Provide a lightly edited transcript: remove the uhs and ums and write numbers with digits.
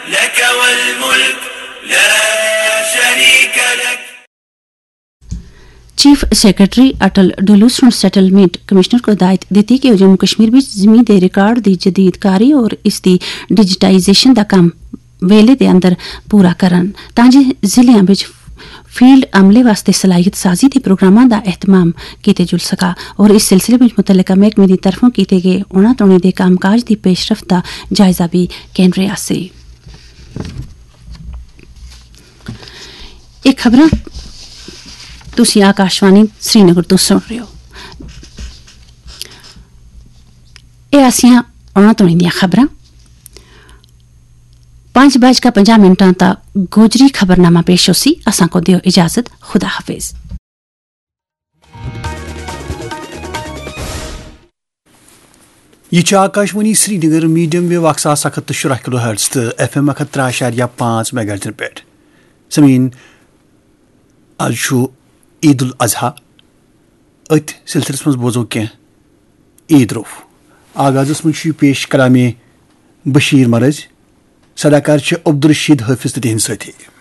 لك والملك لا شريك لك. चीफ सैकटरी अटल डुलूस सैटलमेंट कमिश्नर को हिदायत दी कि जम्मू कश्मीर में जमीन के रिकार्ड की जदीदकारी और इसकी डिजिटाइजेशन का काम वेले के अंदर पूरा करन ताकि जिले में फील्ड अमले वास्ते सलाहियत साजी के प्रोग्रामों का एहतमाम किया जुल सका और इस सिलसिले में मुतलका महकमे की तरफों किए गए उना तोने के कामकाज की पेशरफ्त का जायजा भी कैन रहा से. एक खबर तुसी आकाशवाणी श्रीनगर तो सुन रहे हो. ये आसियां उना तोने दियां खबरां 5:50 तक गोजरी खबरनामा पेश होसी. असां को दियो इजाजत. खुदा हाफिज. यह Akashvani Srinagar medium wave 107.10 kilohertz तो FM 103.5 मेगाहर्ट्ज पे. समीन आज ईद उल अजहा अत सिलसिलस मज बोजो क्या ईद रोफ आगाजस मज पेश कलामे बशीर मरज सदाकार अब्दुल रशीद हाफिज तहन सती.